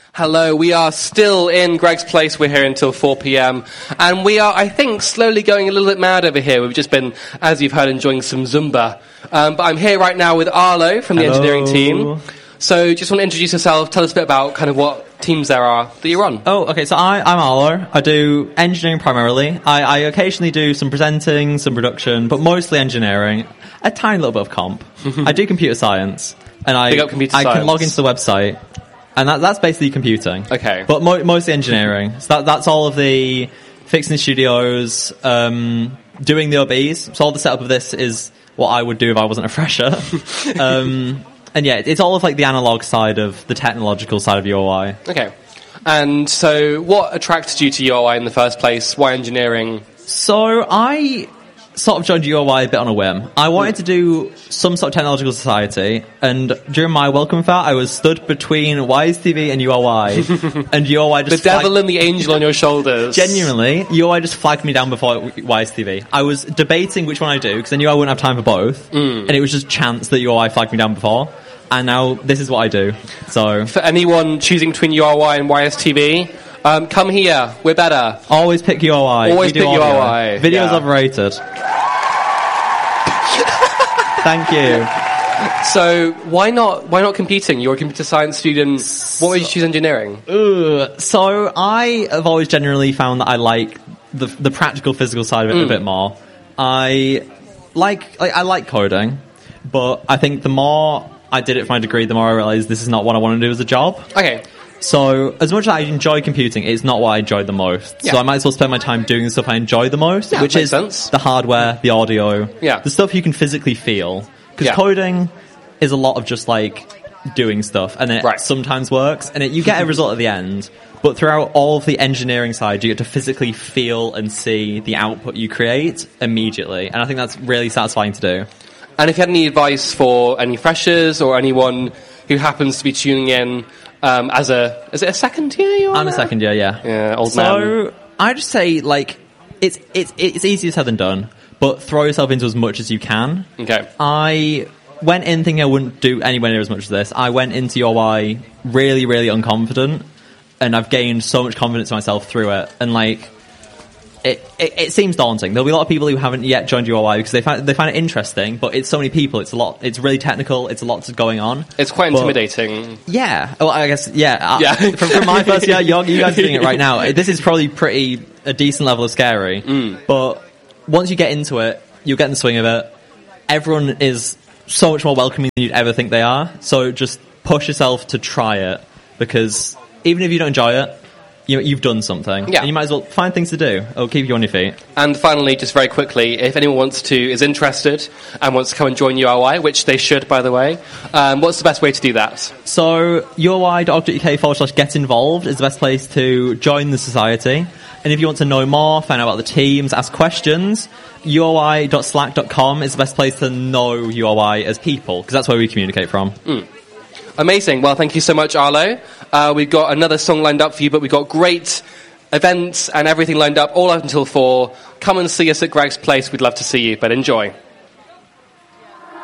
Hello, we are still in Greg's Place. We're here until 4 p.m. And we are, I think, slowly going a little bit mad over here. We've just been, as you've heard, enjoying some Zumba. But I'm here right now with Arlo from the engineering team. So just want to introduce yourself, tell us a bit about kind of what teams there are that you're on. Oh, okay, so I'm Arlo. I do engineering primarily. I occasionally do some presenting, some production, but mostly engineering. A tiny little bit of comp. I do computer science. And I can log into the website. And that's basically computing. Okay. But mostly engineering. So that's all of the fixing the studios, doing the OBs. So all the setup of this is what I would do if I wasn't a fresher. And yeah, it's all of like the analog side of the technological side of UI. Okay. And so what attracted you to UI in the first place? Why engineering? So I sort of joined UI a bit on a whim. I wanted to do some sort of technological society, and during my welcome fair, I was stood between YSTV and UOI, and UOI just the devil and the angel on your shoulders. Genuinely, UOI just flagged me down before YSTV. I was debating which one I do, because I knew I wouldn't have time for both, and it was just chance that UOI flagged me down before, and now this is what I do. So for anyone choosing between UOI and YSTV, come here, we're better. Always pick UOI. Always pick UOI. Video's overrated. Thank you. So why not computing? You're a computer science student. What made you choose engineering? So I have always generally found that I like the practical physical side of it a bit more. I like coding, but I think the more I did it for my degree, the more I realised this is not what I want to do as a job. Okay. So, as much as I enjoy computing, it's not what I enjoy the most. Yeah. So I might as well spend my time doing the stuff I enjoy the most, which is the hardware, the audio, the stuff you can physically feel. Because coding is a lot of just, like, doing stuff, and it sometimes works, and you get a result at the end, but throughout all of the engineering side, you get to physically feel and see the output you create immediately, and I think that's really satisfying to do. And if you had any advice for any freshers or anyone who happens to be tuning in, is it a second year you're on? I'm a second year, yeah. Yeah, old man. So, I just say, like, it's easier said than done, but throw yourself into as much as you can. Okay. I went in thinking I wouldn't do anywhere near as much as this. I went into UI really, really unconfident, and I've gained so much confidence in myself through it, and, like, it seems daunting. There'll be a lot of people who haven't yet joined UI because they find it interesting, but it's so many people, it's really technical, it's a lot going on. It's quite intimidating. Yeah. Well, I guess, yeah. From my first year, you guys are doing it right now. This is probably a decent level of scary. But once you get into it, you'll get in the swing of it. Everyone is so much more welcoming than you'd ever think they are. So just push yourself to try it, because even if you don't enjoy it, you've done something. Yeah. And you might as well find things to do. It'll keep you on your feet. And finally, just very quickly, if anyone is interested and wants to come and join UOI, which they should, by the way, what's the best way to do that? So, uoi.org.uk/get involved is the best place to join the society. And if you want to know more, find out about the teams, ask questions, uoi.slack.com is the best place to know UOI as people, because that's where we communicate from. Amazing. Well, thank you so much, Arlo. We've got another song lined up for you, but we've got great events and everything lined up all up until 4. Come and see us at Greg's Place. We'd love to see you, but enjoy.